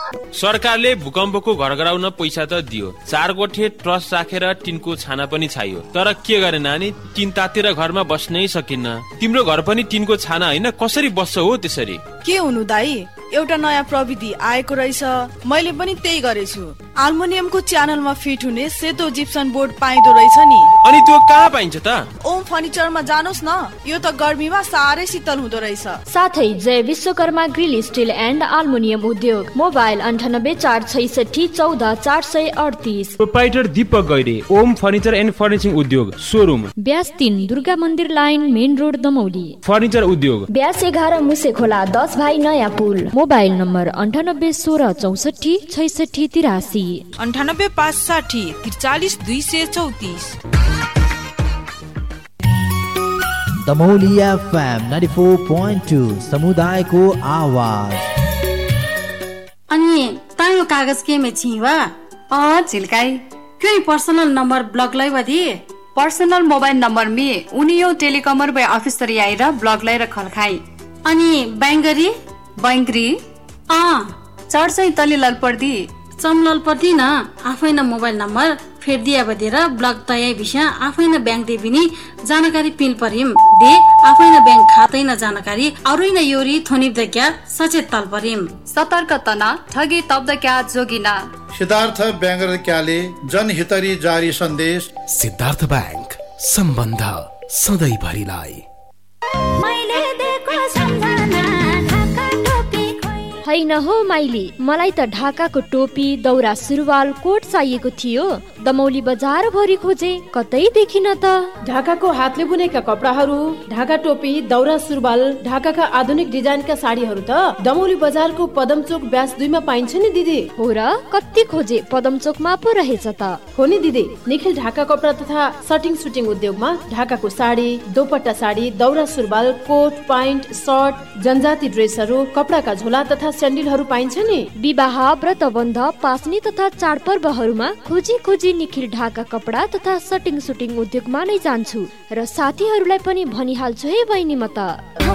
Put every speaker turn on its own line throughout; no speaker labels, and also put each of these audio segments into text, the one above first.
सरकारले भूकम्पको घर गराउन पैसा त दियो, 4 गोठे ट्रस्ट राखेर टिनको छाना पनि छाइयो, तर के गरे नानी, टिन तातेर घरमा बस्नै सकिन्न। तिम्रो घर पनि टिनको छाना होइन, कसरी बस्छ हो त्यसरी?
के हुनु दाई, एउटा नयाँ प्रविधि आएको रहेछ, मैले पनि त्यही गरेछु। अल्मुनियमको च्यानलमा फिट हुने सेतो जिप्सन बोर्ड पाइदो रहेछ नि।
अनि त्यो कहाँ पाइन्छ त?
ओम फर्निचरमा जानुहोस् न, यो त गर्मीमा साह्रै शीतल हुँदो रहेछ।
साथै जय Vishwakarma grill still and aluminium उद्योग, mobile 9846640438।
Proprietor Deepak Gaire, Om furniture and फर्निचिङ उद्योग, सोरुम
ब्यास 3 दुर्गा मन्दिर line, main road Damauli.
Furniture उद्योग
ब्यास 11 मुसे खोला 10 भाइ नयाँ पुल। Mobile number 9816646683,
9856 43234।
दमौली FM 94.2 समुदायको आवाज।
अनि तायो कागज के में छिवा
झिल्काई
क्यों पर्सनल नंबर ब्लॉक लाई वधी
पर्सनल मोबाइल नंबर में उनियो टेलिकॉमर बे ऑफिसर आएर ब्लॉक लाई रखल खाई।
अनि बैंगरी
बैंगरी चढ चाहिँ तले ललपर्दी
चमललपर्दी न आफै न मोबाइल नम्बर फेर दिया बदेर ब्लॉक तय विषय आफै न बैंक दे बिनी जानकारी पिल परिम दे आफै न बैंक खातै न जानकारी अरुइ न योरी थोनिब द क्या सचेत तल परिम।
सतर्क तना ठगी तब द क्या जोगिना।
सिद्धार्थ बैंगर क्याले जनहितरी जारी सन्देश।
सिद्धार्थ बैंक, सम्बन्ध सधैँ भरिलाई।
हैन हो माइली, मलाई त ढाकाको टोपी, दौरा सुरुवाल, कोट चाहिएको थियो। दमौली बजार भरि खोजे, कतै देखिन त।
ढाकाको हातले बुनेका कपडाहरू, ढाका टोपी, दौरा सुरुवाल, ढाकाका आधुनिक डिजाइनका साडीहरू त दमौली बजारको पदमचोक ब्यास 2 मा पाइन्छ नि दिदी।
हो र, कति खोजे, पदमचोकमा पो रहेछ त।
हो नि दिदी, निखिल ढाका कपडा तथा सटिङ सुटिङ उद्योगमा ढाकाको साडी, दोपट्टा साडी, दौरा सुरुवाल, कोट, प्यान्ट, सर्ट, जनजाति ड्रेसहरू, कपडाका झोला तथा स्यान्डलहरू पाइन्छ नि।
विवाह, व्रतबन्ध, पासनी तथा चाडपर्वहरूमा खोजी खोजी निखिल ढाका कपडा तथा सटिङ सुटिङ उद्योगमा नै जान्छु र साथीहरूलाई पनि भनिहाल्छु है बहिनी म त।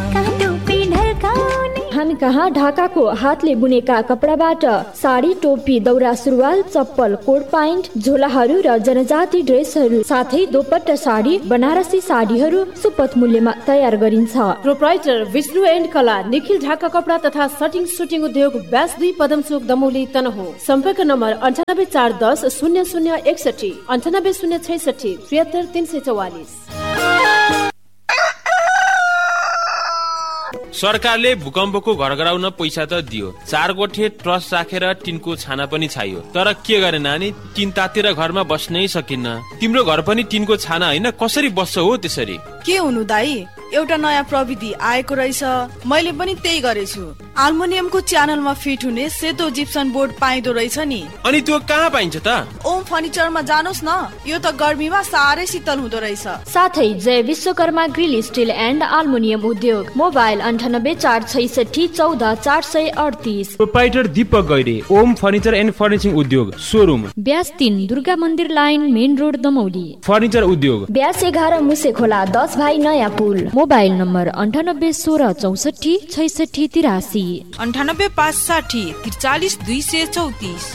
हामी कहाँ ढाकाको हातले बुनेका कपडाबाट साडी, टोपी, दौरा सुरुवाल, चप्पल, कोट प्यान्ट, झोलाहरू र जनजाति ड्रेसहरू साथै दोपट्टा साडी, बनारसी साडीहरू सुपथ मूल्यमा तयार गरिन्छ।
प्रोप्राइटर विष्णु एन्ड कला, निखिल ढाका कपडा तथा सटिङ सुटिङ उद्योग, ब्यास 2 पदमचोक दमौली तनहुँ। सम्पर्क नम्बर 9841 0061, 98066 73344।
सरकारले भूकम्पको घर गराउन पैसा त दियो, 4 गोठे ट्रस्ट राखेर टिनको छाना पनि छाइयो, तर के गरे नानी, टिन तातेर घरमा बस्नै सकिन्न। तिम्रो घर पनि टिनको छाना होइन, कसरी बस्छ हो त्यसरी?
के हुनु दाई, एउटा नयाँ प्रविधि आएको रहेछ, मैले पनि त्यही गरेछु। अल्मुनियमको च्यानलमा फिट हुने सेतो जिप्सन बोर्ड पाइदो रहेछ नि।
अनि त्यो कहाँ पाइन्छ त?
ओम फर्निचरमा जानुहोस् न, यो त गर्मीमा साह्रै शीतल हुँदो रहेछ।
साथै जय Vishwakarma grill still and aluminium उद्योग, mobile 9846640438।
Proprietor Deepak Gaire, Om furniture and फर्निचिङ उद्योग, सोरुम
ब्यास 3 दुर्गा मन्दिर line, main road Damauli.
Furniture उद्योग
ब्यास 11 मुसे खोला 10 भाइ नयाँ पुल। Mobile number 9816646683,
9856 43234।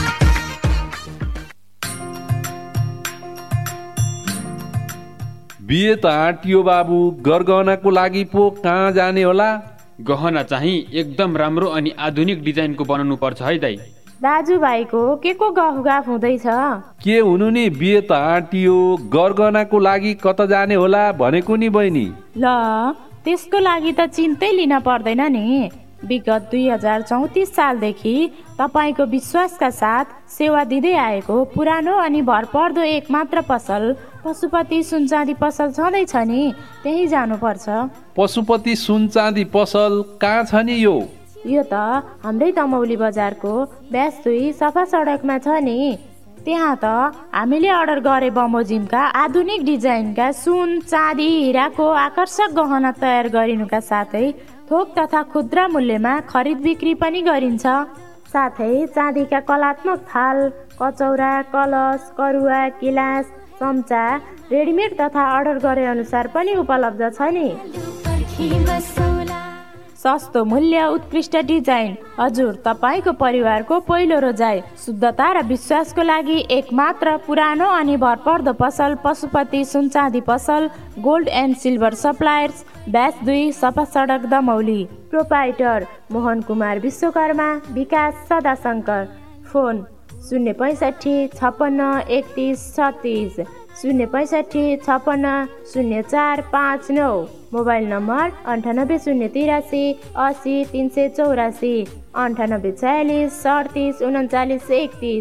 बिहे त आँटियो बाबु, गरगहनाको लागि पो कहाँ जाने होला?
गहना चाहिँ एकदम राम्रो अनि आधुनिक डिजाइनको बनाउनु पर्छ है दाइ।
दाजुभाइको के को गफगाफ हुँदैछ?
के हुनु नि, बिहे त आँटियो, गरगहनाको लागि कता जाने होला भनेको नि बहिनी।
ल त्यसको लागि त चिन्तै लिन पर्दैन नि। विगत 2034 सालदेखि तपाईको विश्वासका साथ सेवा दिँदै आएको पुरानो अनि भरपर्दो एकमात्र पसल पशुपति सुन चाँदी पसल छँदैछ नि, त्यही जानुपर्छ।
पशुपति सुन चाँदी पसल कहाँ छ नि यो?
यो त हाम्रै दमौली बजारको ब्यास 2 सफा सडकमा छ नि। त्यहाँ त हामीले अर्डर गरे बमोजिमका आधुनिक डिजाइनका सुन, चाँदी, हिराको आकर्षक गहना तयार गरिनुका साथै थोक तथा खुद्रा मूल्यमा खरिद बिक्री पनि गरिन्छ। साथै चाँदीका कलात्मक थाल, कचौरा, कलश, करुवा, गिलास, चम्चा रेडिमेड तथा अर्डर गरे अनुसार पनि उपलब्ध छ नि। सस्तो मूल्य, उत्कृष्ट डिजाइन। हजुर, तपाईँको परिवारको पहिलो रोजाइ। शुद्धता र विश्वासको लागि एकमात्र पुरानो अनि भरपर्दो पसल पशुपति सुनचाँदी पसल, gold and silver suppliers, bash 2, सफा सडक दमौली। प्रोपाइटर मोहन कुमार विश्वकर्मा, विकास सदाशंकर। फोन 065 56 31 36, 065 56 0459। Mobile number 98 083 80 384, 98 46 38 39 31।